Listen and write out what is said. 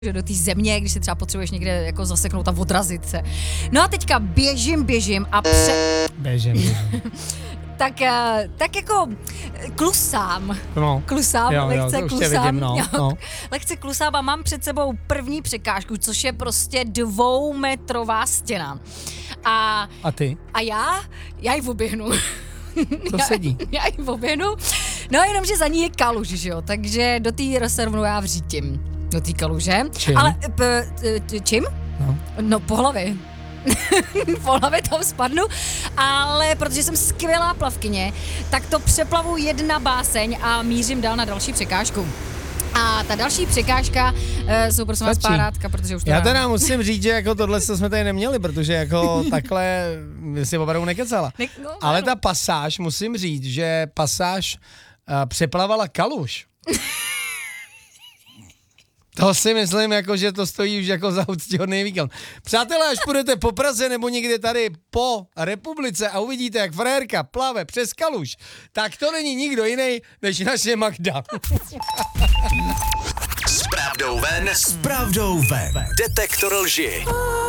že do té země, když se třeba potřebuješ někde jako zaseknout a odrazit se. No a teďka běžím a Běžím. tak jako klusám. No. Klusám, lehce klusám. No. Lehce klusám a mám před sebou první překážku, což je prostě 2metrová stěna. A ty? A já ji oběhnu. To sedí. Já ji oběhnu. No jenom, že za ní je kaluž, že jo, takže do té rozservnu já vřítím. Do té kaluže. Čím? Ale čím? No. No po hlavě. Po hlavě tam spadnu, ale protože jsem skvělá plavkyně, tak to přeplavu jedna báseň a mířím dál na další překážku. A ta další překážka jsou prosím vás párátka, protože už to já teda musím říct, že jako tohle jsme tady neměli, protože jako takhle si opravdu nekecala. Ale ta pasáž, musím říct, že pasáž přeplavala kaluž. To si myslím, jako, že to stojí už jako za úctyhodný víkend. Přátelé, až půjdete po Praze nebo někde tady po republice a uvidíte, jak frérka plave přes kaluž, tak to není nikdo jiný, než naše Magda. S pravdou ven. Detektor lži.